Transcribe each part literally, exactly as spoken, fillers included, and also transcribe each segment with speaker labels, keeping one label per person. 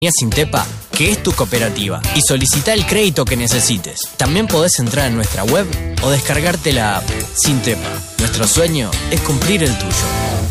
Speaker 1: Sintepa, que es tu cooperativa, y solicita el crédito que necesites. También podés entrar en nuestra web o descargarte la app Sintepa. Nuestro sueño es cumplir el tuyo.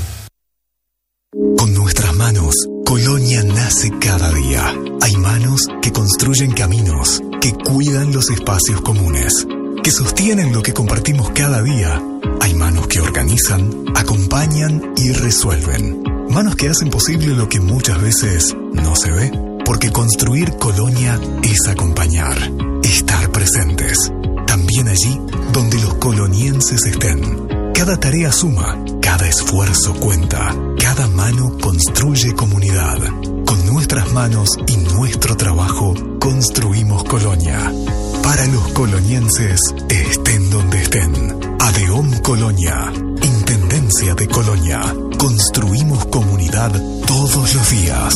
Speaker 2: Con nuestras manos, Colonia nace cada día. Hay manos que construyen caminos, que cuidan los espacios comunes, que sostienen lo que compartimos cada día. Hay manos que organizan, acompañan y resuelven. Manos que hacen posible lo que muchas veces no se ve. Porque construir Colonia es acompañar, estar presentes. También allí donde los colonienses estén. Cada tarea suma, cada esfuerzo cuenta. Cada mano construye comunidad. Con nuestras manos y nuestro trabajo construimos Colonia. Para los colonienses, estén donde estén. ADEOM Colonia, Intendencia de Colonia. Construimos comunidad todos los días.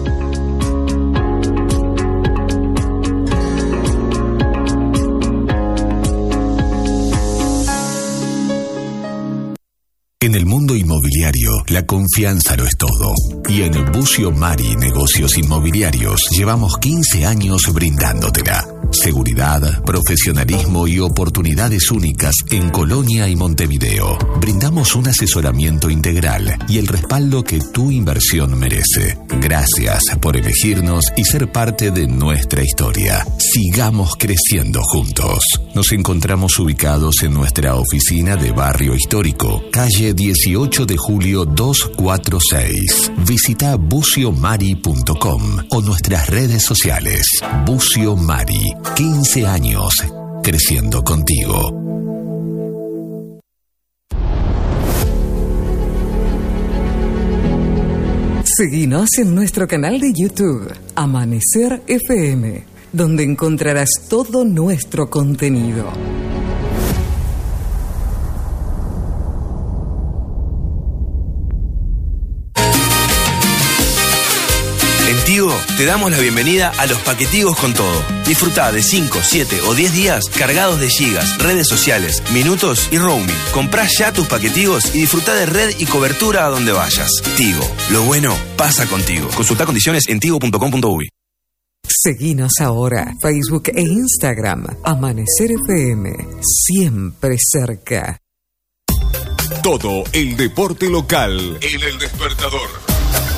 Speaker 2: En el mundo inmobiliario, la confianza lo es todo. Y en Bucio Mari Negocios Inmobiliarios llevamos quince años brindándotela. Seguridad, profesionalismo y oportunidades únicas en Colonia y Montevideo. Brindamos un asesoramiento integral y el respaldo que tu inversión merece. Gracias por elegirnos y ser parte de nuestra historia. Sigamos creciendo juntos. Nos encontramos ubicados en nuestra oficina de Barrio Histórico, calle dieciocho de julio doscientos cuarenta y seis. Visita bucio mari punto com o nuestras redes sociales. Bucio Mari, quince años creciendo contigo.
Speaker 3: Seguinos en nuestro canal de YouTube, Amanecer F M, donde encontrarás todo nuestro contenido.
Speaker 4: Tigo, te damos la bienvenida a los paquetigos con todo. Disfrutá de cinco, siete o diez días cargados de gigas, redes sociales, minutos y roaming. Comprá ya tus paquetigos y disfrutá de red y cobertura a donde vayas. Tigo, lo bueno pasa contigo. Consultá condiciones en tigo punto com punto uy.
Speaker 3: Seguinos ahora, Facebook e Instagram. Amanecer F M, siempre cerca.
Speaker 2: Todo el deporte local en El Despertador.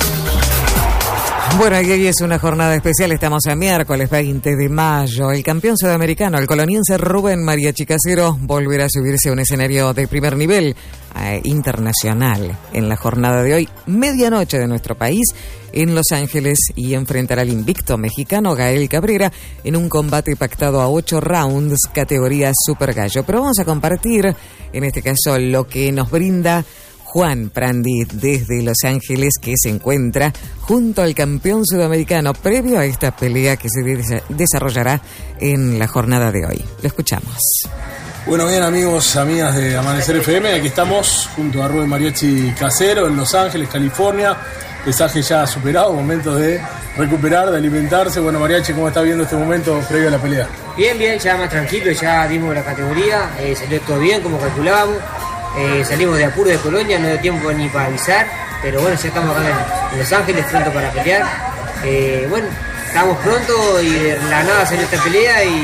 Speaker 3: Bueno, y hoy es una jornada especial, estamos a miércoles veinte de mayo. El campeón sudamericano, el coloniense Rubén Mariachi Casero, volverá a subirse a un escenario de primer nivel eh, internacional en la jornada de hoy, medianoche de nuestro país, en Los Ángeles, y enfrentará al invicto mexicano Gael Cabrera en un combate pactado a ocho rounds, categoría Super Gallo. Pero vamos a compartir, en este caso, lo que nos brinda Juan Prandi desde Los Ángeles, que se encuentra junto al campeón sudamericano previo a esta pelea que se de- desarrollará en la jornada de hoy. Lo escuchamos.
Speaker 5: Bueno, bien, amigos, amigas de Amanecer F M, aquí estamos junto a Rubén Mariachi Casero en Los Ángeles, California. Pesaje ya superado, momento de recuperar, de alimentarse. Bueno, Mariachi, ¿cómo está viendo este momento previo a la pelea?
Speaker 6: Bien, bien, ya más tranquilo, ya dimos la categoría, eh, salió todo bien como calculábamos. Eh, salimos de apuro de Colonia, no dio tiempo ni para avisar, pero bueno, ya estamos acá en, en Los Ángeles, pronto para pelear. Eh, bueno, estamos pronto y de la nada salió esta pelea y,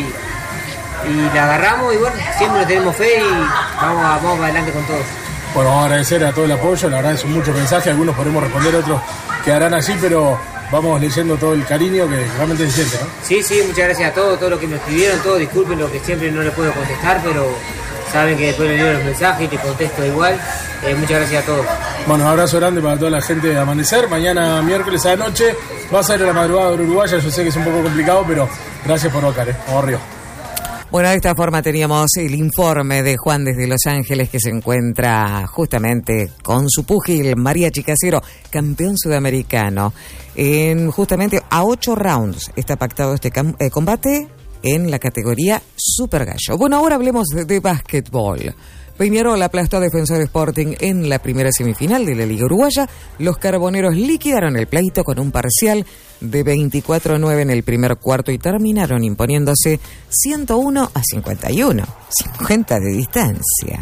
Speaker 6: y la agarramos y bueno, siempre nos tenemos fe y vamos, a, vamos para adelante con todo.
Speaker 5: Bueno, vamos a agradecer a todo el apoyo, la verdad son muchos mensajes, algunos podremos responder, otros quedarán allí, pero vamos leyendo todo el cariño que realmente se siente, ¿no?
Speaker 6: Sí, sí, muchas gracias a todos, todo lo que me escribieron, todo, disculpen lo que siempre no les puedo contestar, pero saben que después me leo los mensajes y te contesto igual. Eh, muchas gracias a todos.
Speaker 5: Bueno, un abrazo grande para toda la gente de Amanecer. Mañana miércoles a la noche va a ser la madrugada uruguaya. Yo sé que es un poco complicado, pero gracias por bancar, ¿eh? Vamos arriba.
Speaker 3: Bueno, de esta forma teníamos el informe de Juan desde Los Ángeles, que se encuentra justamente con su púgil Mariachi Casero, campeón sudamericano. En justamente a ocho rounds está pactado este cam- eh, combate en la categoría Super Gallo. Bueno, ahora hablemos de, de básquetbol. Peñarol aplastó a Defensor Sporting en la primera semifinal de la Liga Uruguaya. Los carboneros liquidaron el pleito con un parcial de veinticuatro a nueve en el primer cuarto y terminaron imponiéndose ciento uno a cincuenta y uno, cincuenta de distancia.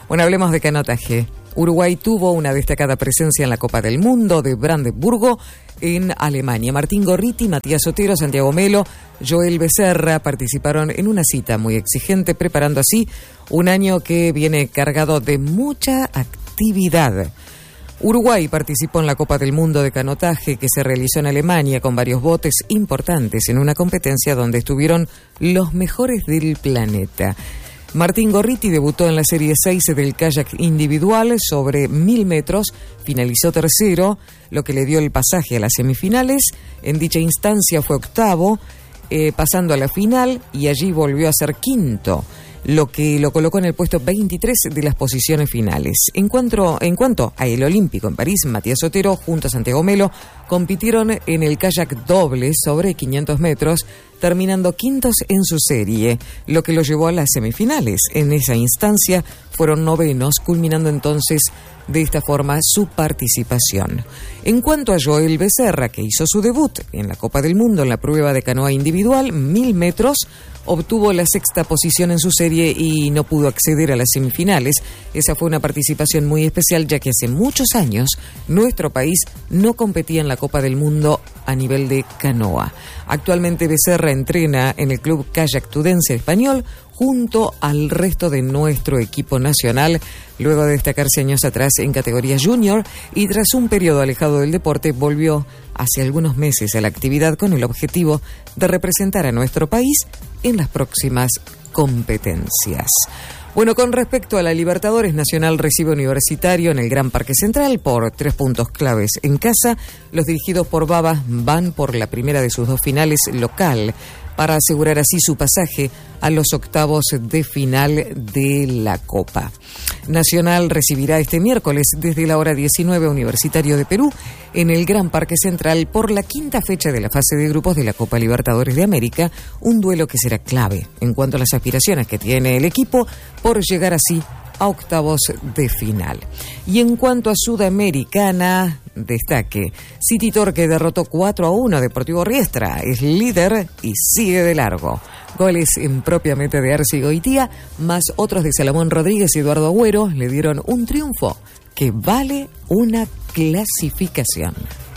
Speaker 3: Bueno, hablemos de canotaje. Uruguay tuvo una destacada presencia en la Copa del Mundo de Brandeburgo en Alemania. Martín Gorriti, Matías Otero, Santiago Melo, Joel Becerra participaron en una cita muy exigente, preparando así un año que viene cargado de mucha actividad. Uruguay participó en la Copa del Mundo de canotaje que se realizó en Alemania con varios botes importantes en una competencia donde estuvieron los mejores del planeta. Martín Gorriti debutó en la Serie seis del kayak individual sobre mil metros, finalizó tercero, lo que le dio el pasaje a las semifinales. En dicha instancia fue octavo, eh, pasando a la final, y allí volvió a ser quinto, lo que lo colocó en el puesto veintitrés de las posiciones finales. En cuanto, en cuanto a el Olímpico en París, Matías Otero junto a Santiago Melo compitieron en el kayak doble sobre quinientos metros, terminando quintos en su serie, lo que lo llevó a las semifinales. En esa instancia fueron novenos, culminando entonces de esta forma su participación. En cuanto a Joel Becerra, que hizo su debut en la Copa del Mundo en la prueba de canoa individual, mil metros, obtuvo la sexta posición en su serie y no pudo acceder a las semifinales. Esa fue una participación muy especial, ya que hace muchos años nuestro país no competía en la Copa del Mundo a nivel de canoa. Actualmente Becerra entrena en el Club Kayak Tudense Español junto al resto de nuestro equipo nacional, luego de destacarse años atrás en categoría junior, y tras un periodo alejado del deporte volvió hace algunos meses a la actividad con el objetivo de representar a nuestro país en las próximas competencias. Bueno, con respecto a la Libertadores, Nacional recibe Universitario en el Gran Parque Central por tres puntos claves en casa. Los dirigidos por Baba van por la primera de sus dos finales local, para asegurar así su pasaje a los octavos de final de la Copa. Nacional recibirá este miércoles desde la hora diecinueve Universitario de Perú en el Gran Parque Central por la quinta fecha de la fase de grupos de la Copa Libertadores de América, un duelo que será clave en cuanto a las aspiraciones que tiene el equipo por llegar así a octavos de final. Y en cuanto a Sudamericana, destaque, City Torque derrotó cuatro a uno a Deportivo Riestra, es líder y sigue de largo. Goles impropiamente de Arce y Goitía, más otros de Salomón Rodríguez y Eduardo Agüero, le dieron un triunfo que vale una clasificación.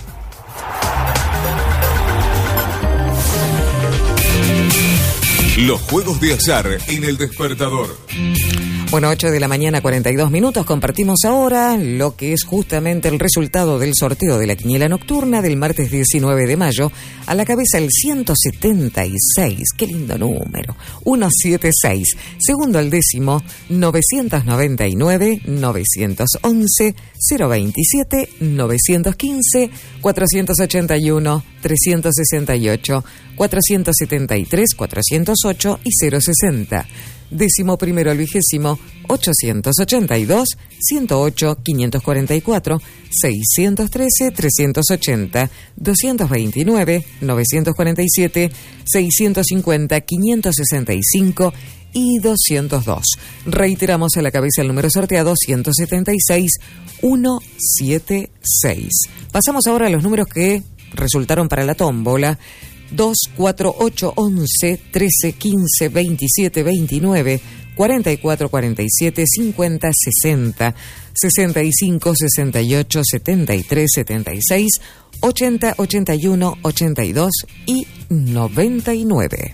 Speaker 7: Los juegos de azar en el despertador.
Speaker 3: Bueno, ocho de la mañana, cuarenta y dos minutos. Compartimos ahora lo que es justamente el resultado del sorteo de la quiniela nocturna del martes diecinueve de mayo. A la cabeza el ciento setenta y seis. Qué lindo número. ciento setenta y seis. Segundo al décimo, novecientos noventa y nueve, novecientos once, cero veintisiete, novecientos quince, cuatrocientos ochenta y uno, trescientos sesenta y ocho, cuatrocientos setenta y tres, cuatrocientos ocho y cero sesenta. Décimo primero al vigésimo, ochocientos ochenta y dos, ciento ocho, quinientos cuarenta y cuatro, seiscientos trece, trescientos ochenta, doscientos veintinueve, novecientos cuarenta y siete, seiscientos cincuenta, quinientos sesenta y cinco y doscientos dos. Reiteramos a la cabeza el número sorteado, ciento setenta y seis, ciento setenta y seis. Pasamos ahora a los números que resultaron para la tómbola. dos, cuatro, ocho, once, trece, quince, veintisiete, veintinueve, cuarenta y cuatro, cuarenta y siete, cincuenta, sesenta, sesenta y cinco, sesenta y ocho, setenta y tres, setenta y seis, ochenta, ochenta y uno, ochenta y dos y noventa y nueve.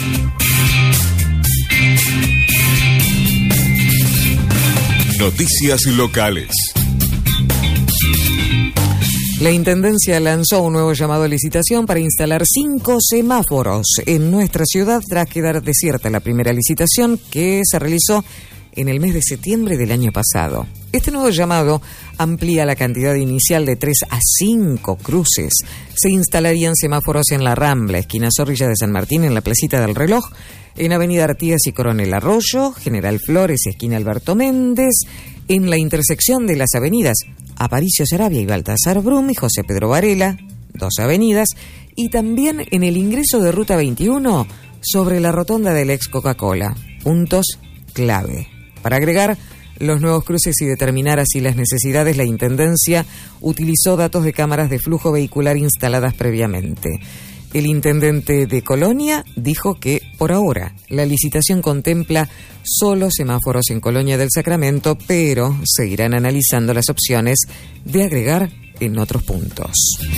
Speaker 7: Noticias locales.
Speaker 3: La Intendencia lanzó un nuevo llamado a licitación para instalar cinco semáforos en nuestra ciudad tras quedar desierta la primera licitación que se realizó en el mes de septiembre del año pasado. Este nuevo llamado amplía la cantidad inicial de tres a cinco cruces. Se instalarían semáforos en La Rambla, esquina Zorrilla de San Martín, en la Placita del Reloj, en Avenida Artigas y Coronel Arroyo, General Flores, esquina Alberto Méndez, en la intersección de las avenidas Aparicio Saravia y Baltasar Brum y José Pedro Varela, dos avenidas, y también en el ingreso de Ruta veintiuno sobre la rotonda del ex Coca-Cola. Puntos clave. Para agregar los nuevos cruces y determinar así las necesidades, la Intendencia utilizó datos de cámaras de flujo vehicular instaladas previamente. El intendente de Colonia dijo que, por ahora, la licitación contempla solo semáforos en Colonia del Sacramento, pero seguirán analizando las opciones de agregar en otros puntos.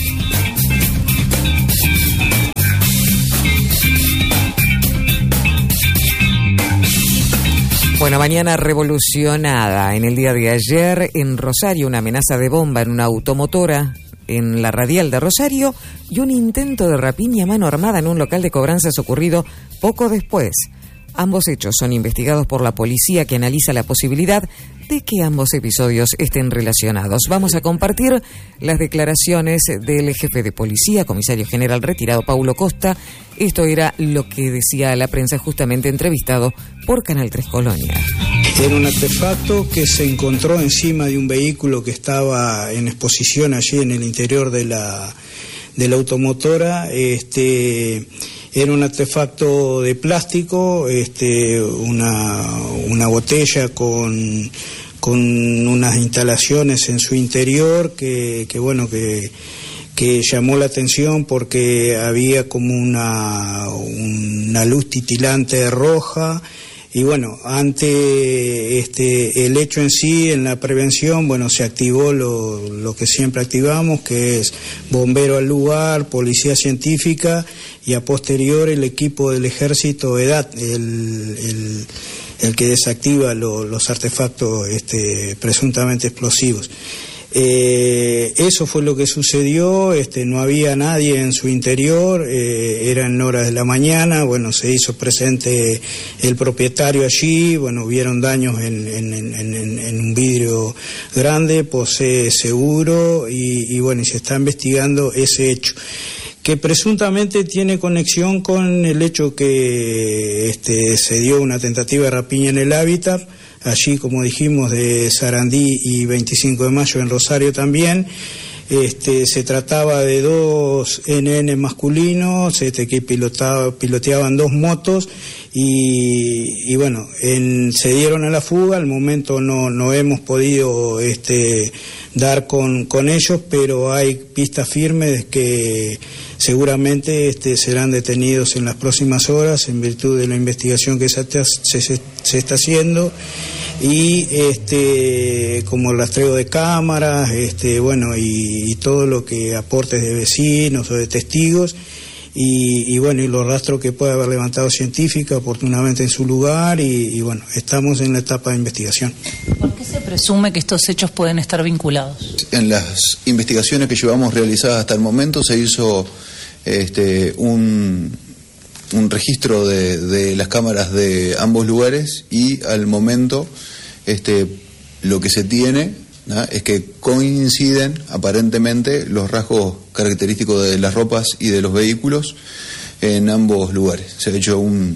Speaker 3: Bueno, mañana revolucionada. En el día de ayer, en Rosario, una amenaza de bomba en una automotora en la radial de Rosario y un intento de rapiña a mano armada en un local de cobranzas ocurrido poco después. Ambos hechos son investigados por la policía, que analiza la posibilidad de que ambos episodios estén relacionados. Vamos a compartir las declaraciones del jefe de policía, comisario general retirado Paulo Costa. Esto era lo que decía la prensa, justamente entrevistado por Canal tres Colonia.
Speaker 8: Era un artefacto que se encontró encima de un vehículo que estaba en exposición allí en el interior de la, de la automotora. Este... Era un artefacto de plástico, este, una, una botella con, con unas instalaciones en su interior que, que bueno, que, que llamó la atención porque había como una, una luz titilante roja. Y bueno, ante este, el hecho en sí, en la prevención, bueno, se activó lo, lo que siempre activamos, que es bombero al lugar, policía científica y a posterior el equipo del ejército E D A T, el, el, el que desactiva lo, los artefactos este, presuntamente explosivos. Eh, eso fue lo que sucedió, este, no había nadie en su interior, eh, eran horas de la mañana, bueno, se hizo presente el propietario allí, bueno, hubieron daños en, en, en, en, en un vidrio grande, posee seguro y, y bueno, y se está investigando ese hecho, que presuntamente tiene conexión con el hecho que este, se dio una tentativa de rapiña en el hábitat, allí, como dijimos, de Sarandí y veinticinco de mayo en Rosario también. Este, se trataba de dos N N masculinos este, que pilotaba, piloteaban dos motos y, y bueno, en, se dieron a la fuga. Al momento no, no hemos podido este, dar con, con ellos, pero hay pistas firmes que seguramente este, serán detenidos en las próximas horas en virtud de la investigación que se, se, se está haciendo. Y este como el rastreo de cámaras, este bueno y, y todo lo que aportes de vecinos o de testigos y, y bueno y los rastros que pueda haber levantado científica oportunamente en su lugar y, y bueno estamos en la etapa de investigación.
Speaker 9: ¿Por qué se presume que estos hechos pueden estar vinculados?
Speaker 10: En las investigaciones que llevamos realizadas hasta el momento se hizo este un un registro de, de las cámaras de ambos lugares y al momento este lo que se tiene, ¿no?, es que coinciden aparentemente los rasgos característicos de las ropas y de los vehículos en ambos lugares. Se ha hecho un,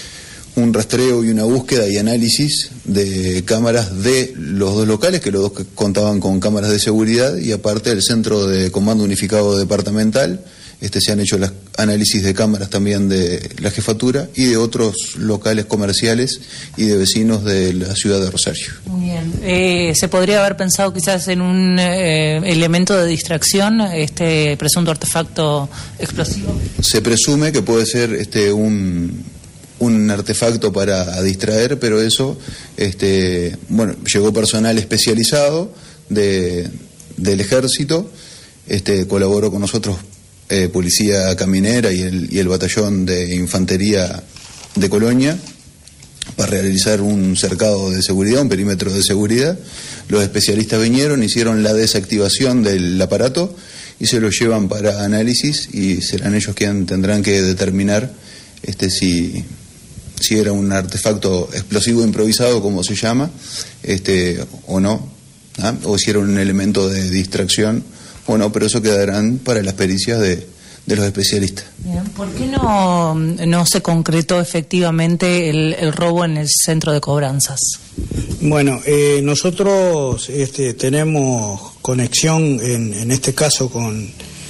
Speaker 10: un rastreo y una búsqueda y análisis de cámaras de los dos locales, que los dos contaban con cámaras de seguridad, y aparte del Centro de Comando Unificado Departamental. Este, se han hecho los análisis de cámaras también de la jefatura y de otros locales comerciales y de vecinos de la ciudad de Rosario.
Speaker 9: Muy bien. Eh, ¿Se podría haber pensado quizás en un eh, elemento de distracción, este presunto artefacto explosivo?
Speaker 10: Se presume que puede ser este un, un artefacto para distraer, pero eso, este, bueno, llegó personal especializado de, del ejército, este, colaboró con nosotros Eh, Policía Caminera y el, y el Batallón de Infantería de Colonia para realizar un cercado de seguridad, un perímetro de seguridad. Los especialistas vinieron, hicieron la desactivación del aparato y se lo llevan para análisis y serán ellos quienes tendrán que determinar este, si, si era un artefacto explosivo improvisado, como se llama, este, o no, ¿ah? O si era un elemento de distracción. Bueno, pero eso quedarán para las pericias de, de los especialistas.
Speaker 9: Bien. ¿Por qué no, no se concretó efectivamente el, el robo en el centro de cobranzas?
Speaker 8: Bueno, eh, nosotros este, tenemos conexión en, en este caso con,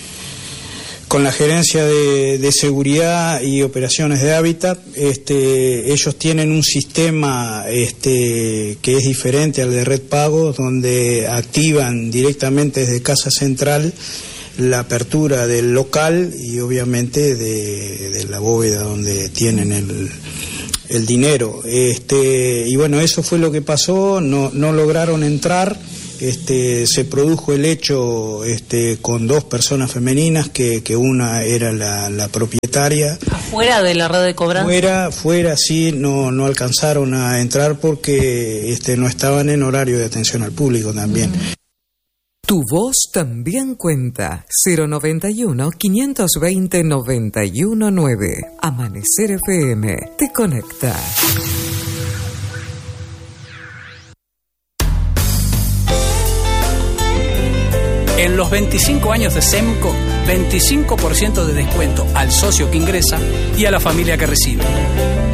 Speaker 8: con la Gerencia de, de Seguridad y Operaciones de Hábitat. Este, ellos tienen un sistema este, que es diferente al de Red Pagos, donde activan directamente desde Casa Central la apertura del local y obviamente de, de la bóveda donde tienen el, el dinero. Este, y bueno, eso fue lo que pasó, no, no lograron entrar. Este, se produjo el hecho este, con dos personas femeninas, que, que una era la, la propietaria.
Speaker 9: ¿Afuera de la red de cobranza?
Speaker 8: Fuera, fuera, sí, no, no alcanzaron a entrar porque este, no estaban en horario de atención al público también.
Speaker 3: Mm. Tu voz también cuenta. cero noventa y uno, quinientos veinte, noventa y uno nueve. Amanecer F M te conecta.
Speaker 11: En los veinticinco años de SEMCO, veinticinco por ciento de descuento al socio que ingresa y a la familia que recibe.